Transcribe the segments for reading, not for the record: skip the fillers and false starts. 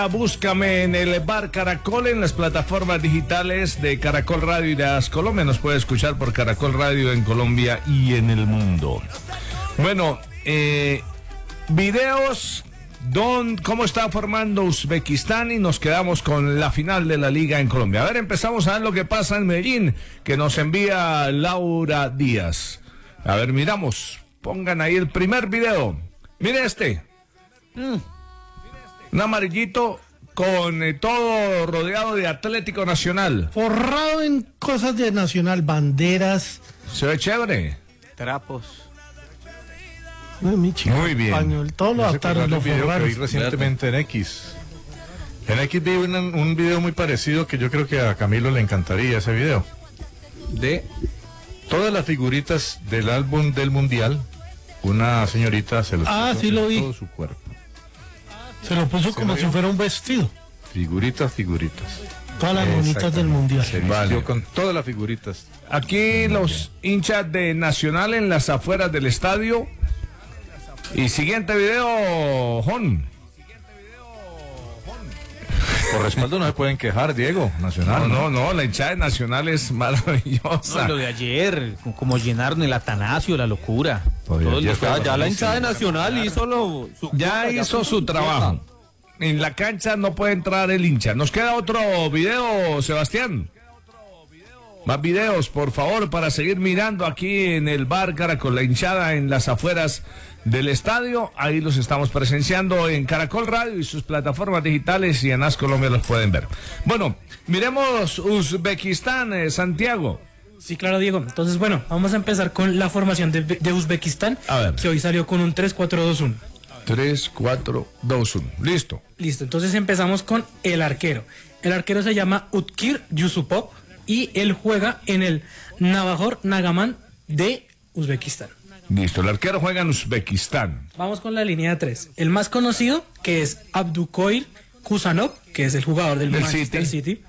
Colombia, búscame en el Bar Caracol, en las plataformas digitales de Caracol Radio y de AS Colombia. Nos puede escuchar por Caracol Radio en Colombia y en el mundo. Bueno, videos, cómo está formando Uzbekistán, y nos quedamos con la final de la liga en Colombia. A ver, empezamos a ver lo que pasa en Medellín, que nos envía Laura Díaz. A ver, miramos, pongan ahí el primer video. Mire este. Un amarillito con todo rodeado de Atlético Nacional. Forrado en cosas de Nacional, banderas. Se ve chévere. Trapos. Muy bien. Español, todo lo adaptaron, lo video que forraron. vi recientemente en X. En X vi un video muy parecido que yo creo que a Camilo le encantaría ese video. De Todas las figuritas del álbum del Mundial, una señorita se los puso sí lo en vi. todo su cuerpo. Se lo puso como si fuera un vestido. Figuritas. Todas las bonitas del Mundial. Se vistió con todas las figuritas. Aquí los hinchas de Nacional en las afueras del estadio. Y siguiente video, Jon. Por respaldo no se pueden quejar, Diego. Nacional. No, la hinchada de Nacional es maravillosa. no, lo de ayer, como llenaron el Atanasio, la locura. Ya la hinchada de Nacional hizo su trabajo. En la cancha no puede entrar el hincha. Nos queda otro video, Sebastián. Más videos, por favor, para seguir mirando aquí en el Bar Caracol, la hinchada en las afueras del estadio. Ahí los estamos presenciando en Caracol Radio y sus plataformas digitales, y en AS Colombia los pueden ver. Bueno, miremos Uzbekistán, Santiago. Sí, claro, Diego. Entonces, bueno, vamos a empezar con la formación de Uzbekistán, que hoy salió con un 3-4-2-1. 3-4-2-1. Listo. Listo, entonces empezamos con el arquero. El arquero se llama Utkir Yusupov y él juega en el Navajor Nagaman de Uzbekistán. Listo, el arquero juega en Uzbekistán. Vamos con la línea de 3. El más conocido, que es Abdukoil Kusanov, que es el jugador del Manchester City.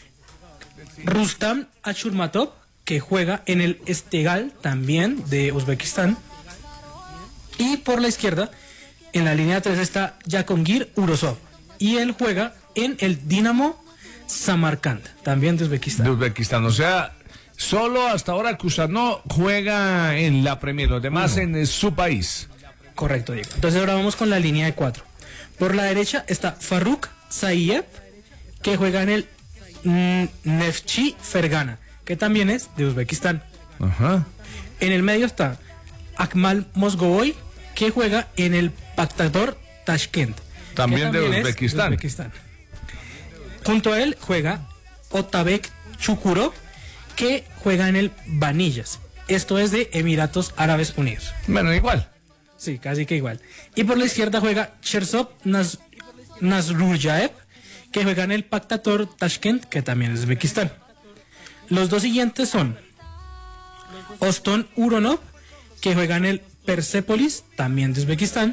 Rustam Ashurmatov, que juega en el Esteghlal, también de Uzbekistán. Y por la izquierda, en la línea 3 está Yakongir Urosov, y él juega en el Dinamo Samarkand, también de Uzbekistán. De Uzbekistán, o sea, solo hasta ahora Kusanov juega en la Premier, los demás en su país. Correcto, Diego. Entonces ahora vamos con la línea de 4. Por la derecha está Farrukh Saiev, que juega en el Neftchi Fergana, que también es de Uzbekistán. Ajá. En el medio está Akmal Mozgovoy, que juega en el Pakhtar Tashkent, también de Uzbekistán. Junto a él juega Otabek Chukurov, que juega en el Vanillas. Esto es de Emiratos Árabes Unidos. Bueno, igual. Sí, casi que igual. Y por la izquierda juega Chersov Nazrurjaev, que juega en el Pakhtar Tashkent, que también es de Uzbekistán. Los dos siguientes son Oston Uronov, que juega en el Persepolis, también de Uzbekistán.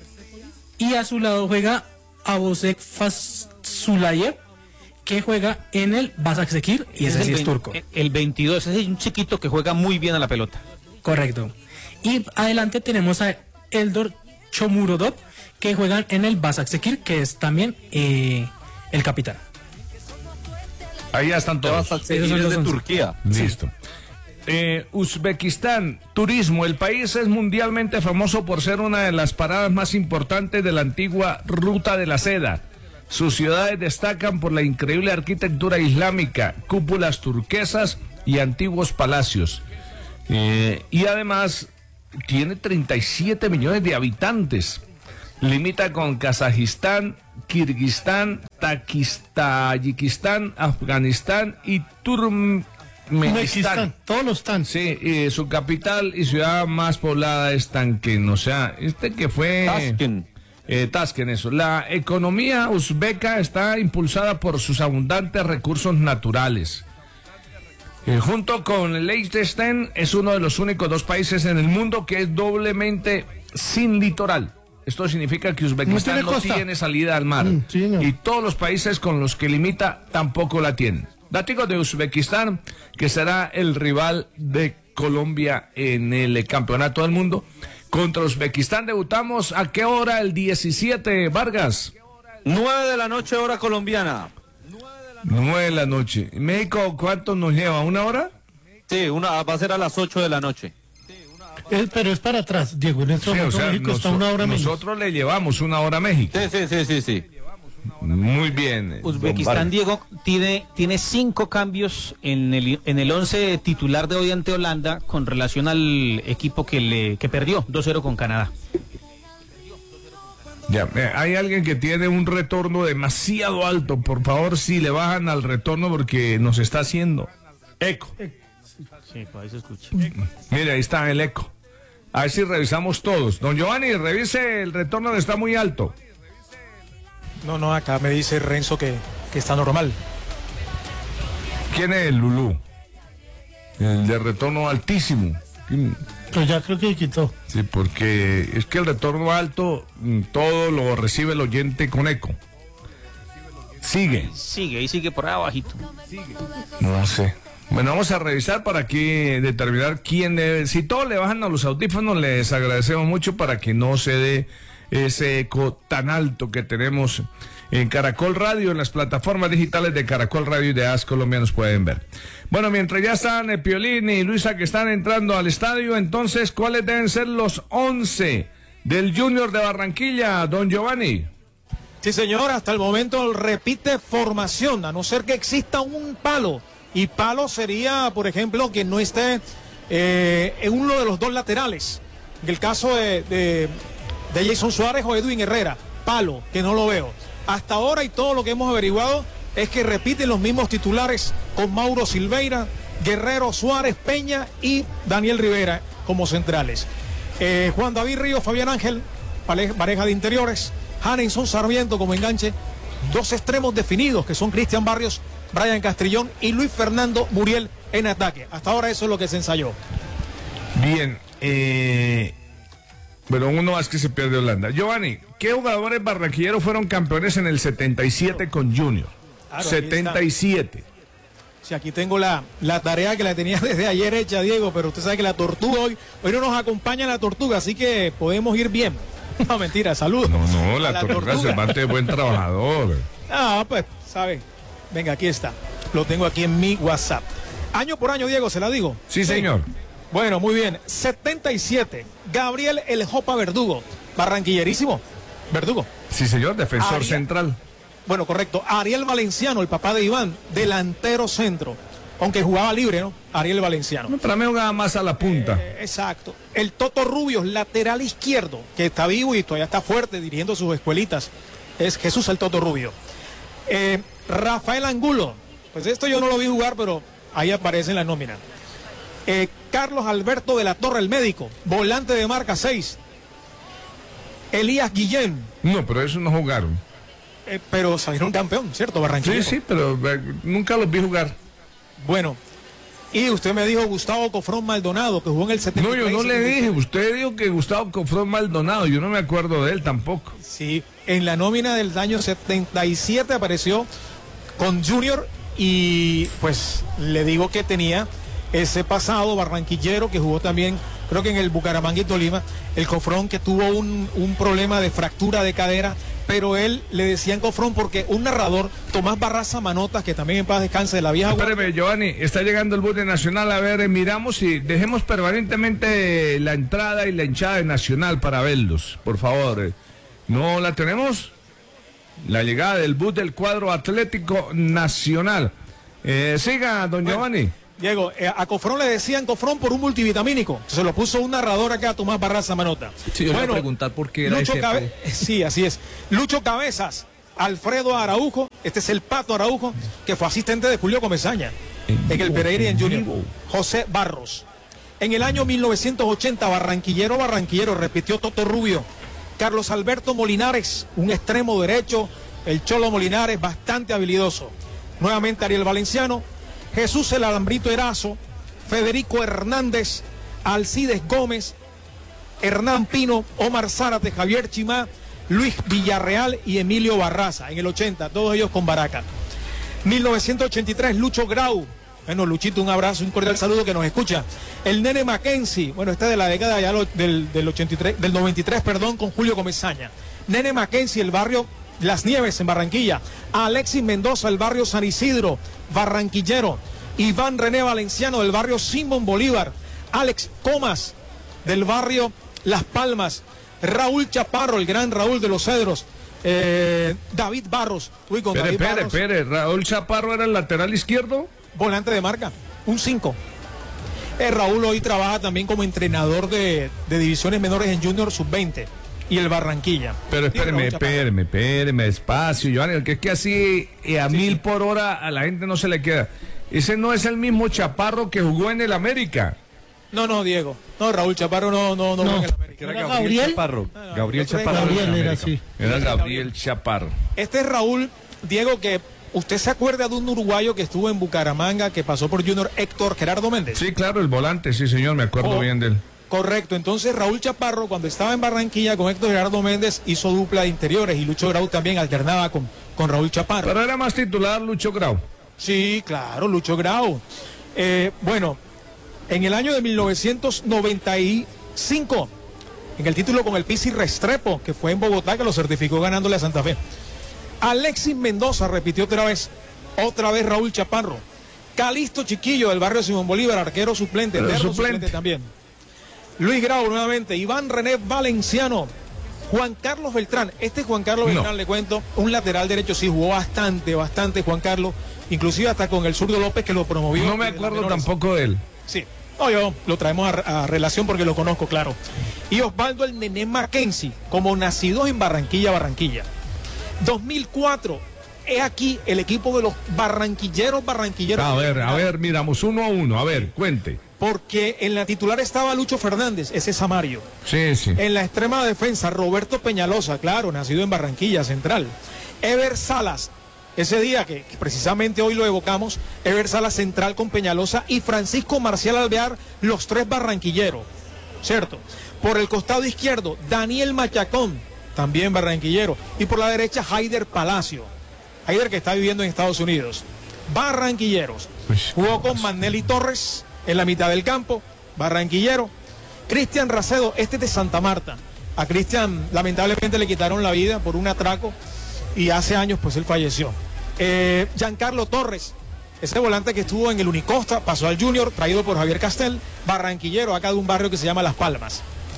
Y a su lado juega Abosek Fasulayev, que juega en el Başakşehir, y ese sí es turco. El 22, ese es un chiquito que juega muy bien a la pelota. Correcto. Y adelante tenemos a Eldor Shomurodov, que juegan en el Başakşehir, que es también el capitán. Ahí ya están todos. Esos son los de Turquía. Listo. Uzbekistán, turismo. El país es mundialmente famoso por ser una de las paradas más importantes de la antigua Ruta de la Seda. Sus ciudades destacan por la increíble arquitectura islámica, cúpulas turquesas y antiguos palacios. Y además tiene 37 millones de habitantes. Limita con Kazajistán, Kirguistán, Tayikistán, Afganistán y Turkmenistán. Todos los están. Sí, y su capital y ciudad más poblada es Tashkent. O sea, que fue... Tashkent, eso. La economía uzbeca está impulsada por sus abundantes recursos naturales. Junto con Liechtenstein, es uno de los únicos dos países en el mundo que es doblemente sin litoral. Esto significa que Uzbekistán no tiene salida al mar. Sí, no. Y todos los países con los que limita tampoco la tienen. Datos de Uzbekistán, que será el rival de Colombia en el Campeonato del Mundo. Contra Uzbekistán debutamos, ¿a qué hora? El 17, Vargas. 9 de la noche, hora colombiana. 9 de la noche. ¿México cuánto nos lleva? ¿1 hora? Sí, va a ser a las 8 de la noche. Pero es para atrás, Diego. En este momento México está 1 hora menos. Nosotros le llevamos 1 hora a México. Sí. Muy bien. Uzbekistán, Diego, tiene 5 cambios en el 11 titular de hoy ante Holanda con relación al equipo que perdió 2-0 con Canadá. Ya, hay alguien que tiene un retorno demasiado alto. Por favor, si le bajan al retorno porque nos está haciendo eco. Sí, pues ahí se escucha. Mire, ahí está el eco. A ver si revisamos todos. Don Giovanni, revise el retorno que está muy alto. No, acá me dice Renzo que está normal. ¿Quién es el Lulú? El de retorno altísimo. Pues ya creo que quitó. Sí, porque es que el retorno alto todo lo recibe el oyente con eco. Sigue Y sigue por ahí abajito. No sé. Bueno, vamos a revisar para que determinar quién debe. Si todos le bajan a los audífonos, les agradecemos mucho para que no se dé ese eco tan alto que tenemos en Caracol Radio, en las plataformas digitales de Caracol Radio y de AS Colombia nos pueden ver. Bueno, mientras ya están Piolín y Luisa que están entrando al estadio, entonces, ¿cuáles deben ser los 11 del Junior de Barranquilla, don Giovanni? Sí, señor, hasta el momento repite formación, a no ser que exista un palo. Y palo sería, por ejemplo, que no esté en uno de los dos laterales. En el caso de Jason Suárez o Edwin Herrera, palo, que no lo veo. Hasta ahora y todo lo que hemos averiguado es que repiten los mismos titulares con Mauro Silveira, Guerrero, Suárez, Peña y Daniel Rivera como centrales. Juan David Ríos, Fabián Ángel, pareja de interiores, Hanenson Sarmiento como enganche, 2 extremos definidos que son Cristian Barrios, Brian Castrillón y Luis Fernando Muriel en ataque. Hasta ahora eso es lo que se ensayó. Bien, bueno, uno más que se pierde Holanda. Giovanni, ¿qué jugadores barranquilleros fueron campeones en el 77 con Junior? Claro, 77. Sí, aquí tengo la tarea que la tenía desde ayer hecha, Diego, pero usted sabe que la tortuga hoy no nos acompaña la tortuga, así que podemos ir bien. No, mentira, saludos. No, la tortuga se mate buen trabajador. Ah, pues, ¿sabe? Venga, aquí está. Lo tengo aquí en mi WhatsApp. Año por año, Diego, ¿se la digo? Sí, señor. Bueno, muy bien. 77. Gabriel El Jopa Verdugo. Barranquillerísimo. Verdugo. Sí, señor, defensor central. Bueno, correcto. Ariel Valenciano, el papá de Iván, delantero centro. Aunque jugaba libre, ¿no? Ariel Valenciano. No, para mí jugaba más a la punta. Exacto. El Toto Rubios, lateral izquierdo, que está vivo y todavía está fuerte dirigiendo sus escuelitas. Es Jesús el Toto Rubio. Rafael Angulo. Pues esto yo no lo vi jugar, pero ahí aparece en la nómina. Carlos Alberto de la Torre, el médico, volante de marca 6. Elías Guillén. No, pero eso no jugaron. Pero salieron campeón, ¿cierto? Barranquilla. Sí, pero nunca los vi jugar. Bueno, y usted me dijo Gustavo Cofrón Maldonado, que jugó en el 73. No, yo no le dije. Usted dijo que Gustavo Cofrón Maldonado. Yo no me acuerdo de él tampoco. Sí, en la nómina del año 77 apareció con Junior y pues le digo que tenía ese pasado barranquillero que jugó también, creo que en el Bucaramanga y Tolima, el Cofrón que tuvo un problema de fractura de cadera, pero él le decían Cofrón porque un narrador, Tomás Barraza Manotas, que también en paz descanse de la vieja... Espérame, Giovanni, está llegando el bus de Nacional, a ver, miramos y dejemos permanentemente la entrada y la hinchada de Nacional para verlos, por favor. ¿No la tenemos? La llegada del bus del cuadro Atlético Nacional. Siga, don Giovanni. Diego, a Cofrón le decían Cofrón por un multivitamínico. Se lo puso un narrador acá, Tomás Barraza Manota. Sí, yo voy a preguntar por qué era Lucho ese. Sí, así es. Lucho Cabezas, Alfredo Araujo, este es el Pato Araujo, que fue asistente de Julio Comesaña en el Pereira y en Junior. José Barros. En el año 1980, barranquillero, repitió Toto Rubio. Carlos Alberto Molinares, un extremo derecho, el Cholo Molinares, bastante habilidoso. Nuevamente Ariel Valenciano. Jesús el Alambrito Erazo, Federico Hernández, Alcides Gómez, Hernán Pino, Omar Zárate, Javier Chimá, Luis Villarreal y Emilio Barraza. En el 80, todos ellos con Baraca. 1983, Lucho Grau. Bueno, Luchito, un abrazo, un cordial saludo que nos escucha. El Nene Mackenzie, bueno, este de la década ya del 93, del 93, perdón, con Julio Comesaña. Nene Mackenzie, el barrio Las Nieves en Barranquilla, Alexis Mendoza del barrio San Isidro, barranquillero, Iván René Valenciano del barrio Simón Bolívar, Alex Comas del barrio Las Palmas, Raúl Chaparro, el gran Raúl de los Cedros, David Barros. Uy, con David Barros, Raúl Chaparro era el lateral izquierdo. volante de marca, un 5. Raúl hoy trabaja también como entrenador de divisiones menores en Junior Sub-20 y el Barranquilla. Pero espéreme, despacio, Giovanni, que es que así a 1000 por hora a la gente no se le queda. Ese no es el mismo Chaparro que jugó en el América. No, Diego. No, Raúl Chaparro no juega en el América. ¿Era Gabriel Chaparro. Gabriel Chaparro. Gabriel era así. Era Gabriel Chaparro. Este es Raúl, Diego, que usted se acuerda de un uruguayo que estuvo en Bucaramanga, que pasó por Junior, Héctor Gerardo Méndez. Sí, claro, el volante, sí señor, me acuerdo bien de él. Correcto, entonces Raúl Chaparro, cuando estaba en Barranquilla con Héctor Gerardo Méndez, hizo dupla de interiores y Lucho Grau también alternaba con Raúl Chaparro. Pero era más titular Lucho Grau. Sí, claro, Lucho Grau. Bueno, en el año de 1995, en el título con el Pizzi Restrepo, que fue en Bogotá, que lo certificó ganándole a Santa Fe. Alexis Mendoza repitió otra vez Raúl Chaparro. Calixto Chiquillo del barrio Simón Bolívar, arquero suplente, suplente también. Luis Grau nuevamente, Iván René Valenciano, Juan Carlos Beltrán. Este Juan Carlos Beltrán, le cuento, un lateral derecho, sí, jugó bastante Juan Carlos, inclusive hasta con el zurdo López que lo promovió. No me acuerdo tampoco de él. Sí, yo lo traemos a relación porque lo conozco, claro. Y Osvaldo el Nené Mackenzie, como nacidos en Barranquilla. 2004, es aquí el equipo de los barranquilleros. A ver, miramos 1-1, a ver, cuente. Porque en la titular estaba Lucho Fernández, ese es Samario. Sí. En la extrema defensa, Roberto Peñalosa, claro, nacido en Barranquilla Central. Ever Salas, ese día que precisamente hoy lo evocamos, Ever Salas central con Peñalosa y Francisco Marcial Alvear, los tres barranquilleros, ¿cierto? Por el costado izquierdo, Daniel Machacón, también barranquillero. Y por la derecha, Haider Palacio. Haider, que está viviendo en Estados Unidos. Barranquilleros. Jugó con Manelli Torres en la mitad del campo, barranquillero. Cristian Racedo, este es de Santa Marta. A Cristian lamentablemente le quitaron la vida por un atraco y hace años pues él falleció. Giancarlo Torres, ese volante que estuvo en el Unicosta, pasó al Junior, traído por Javier Castel, barranquillero, acá de un barrio que se llama Las Palmas.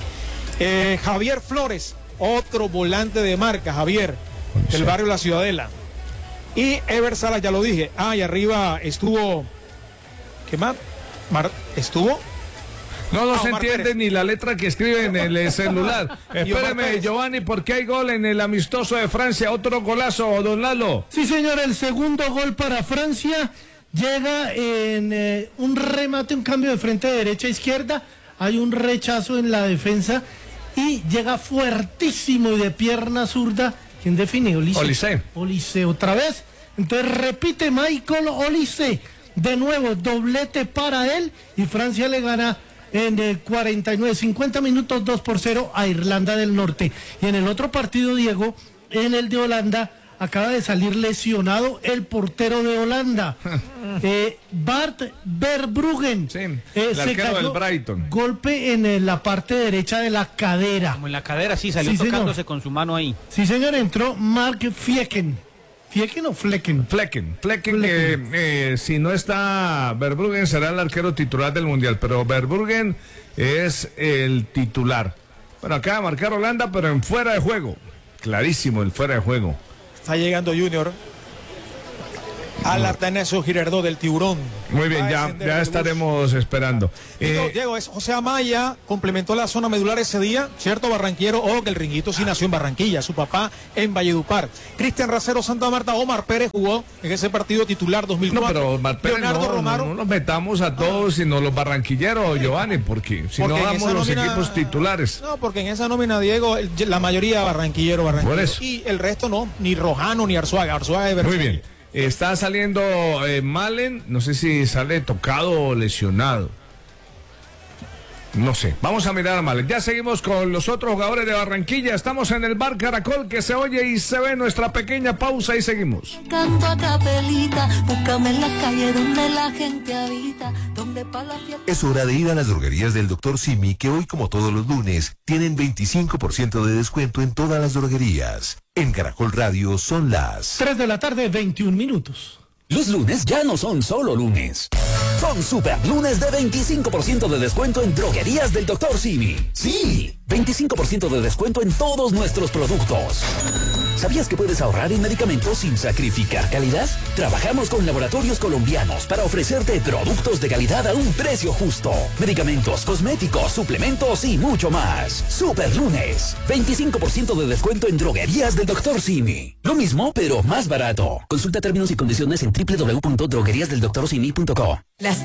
Javier Flores, otro volante de marca, Javier, del barrio La Ciudadela. Y Ever Salas, ya lo dije. Y arriba estuvo, ¿qué más? ¿Estuvo? No se entiende ni la letra que escribe en el celular. Espéreme, Giovanni, porque hay gol en el amistoso de Francia. Otro golazo, don Lalo. Sí, señor, el segundo gol para Francia llega en un remate, un cambio de frente de derecha a izquierda. Hay un rechazo en la defensa y llega fuertísimo y de pierna zurda. ¿Quién define? Olise otra vez. Entonces repite Michael Olise. De nuevo, doblete para él y Francia le gana en el 50 minutos 2-0 a Irlanda del Norte. Y en el otro partido, Diego, en el de Holanda, acaba de salir lesionado el portero de Holanda, Bart Verbruggen. Sí, el arquero del Brighton. Golpe en la parte derecha de la cadera. Como en la cadera, sí, salió tocándose con su mano ahí. Sí, señor, entró Mark Flecken. ¿Flecken o Flecken? Flecken, que si no está Verbruggen será el arquero titular del Mundial, pero Verbruggen es el titular. Bueno, acaba de marcar Holanda, pero en fuera de juego. Clarísimo el fuera de juego. Está llegando Junior al Artanesio Girardot del Tiburón. Muy bien, ya estaremos esperando. Diego, José Amaya complementó la zona medular ese día, cierto barranquero, que el Ringuito sí nació en Barranquilla, su papá en Valledupar. Cristian Racero, Santa Marta, Omar Pérez jugó en ese partido titular 2004. No, pero Omar Pérez, Leonardo Romaro. No nos metamos a todos, sino los barranquilleros, Giovanni, porque si no damos los equipos titulares. No, porque en esa nómina, Diego, la mayoría barranquillero. Por eso. Y el resto no, ni Rojano ni Arzuaga de Barranquilla. Muy bien. Está saliendo Malen, no sé si sale tocado o lesionado. No sé, vamos a mirar a Malek. Ya seguimos con los otros jugadores de Barranquilla. Estamos en el bar Caracol, que se oye y se ve. Nuestra pequeña pausa y seguimos. Canto a capelita, búscame en la calle donde la gente habita, donde pa' la fiesta... Es hora de ir a las droguerías del Dr. Simi, que hoy, como todos los lunes, tienen 25% de descuento en todas las droguerías. En Caracol Radio son las 3 de la tarde, 21 minutos. Los lunes ya no son solo lunes. Son super lunes de 25% de descuento en droguerías del Dr. Simi. Sí, 25% de descuento en todos nuestros productos. ¿Sabías que puedes ahorrar en medicamentos sin sacrificar calidad? Trabajamos con laboratorios colombianos para ofrecerte productos de calidad a un precio justo. Medicamentos, cosméticos, suplementos y mucho más. Super lunes, 25% de descuento en droguerías del Dr. Simi. Lo mismo, pero más barato. Consulta términos y condiciones en www.drogueriasdeldoctorsimi.co. Las